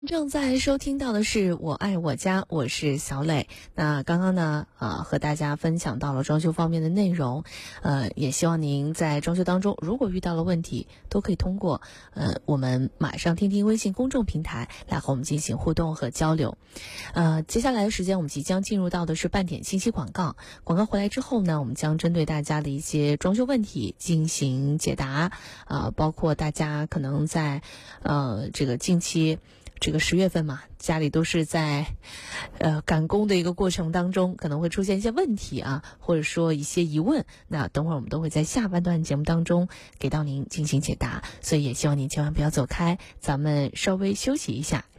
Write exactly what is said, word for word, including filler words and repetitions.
正在收听到的是我爱我家，我是小磊。那刚刚呢，呃，和大家分享到了装修方面的内容，呃，也希望您在装修当中，如果遇到了问题，都可以通过呃我们马上听听微信公众平台来和我们进行互动和交流。呃，接下来的时间，我们即将进入到的是半点信息广告。广告回来之后呢，我们将针对大家的一些装修问题进行解答，呃，包括大家可能在呃这个近期。这个十月份嘛，家里都是在呃赶工的一个过程当中，可能会出现一些问题啊，或者说一些疑问。那等会儿我们都会在下半段节目当中给到您进行解答，所以也希望您千万不要走开，咱们稍微休息一下。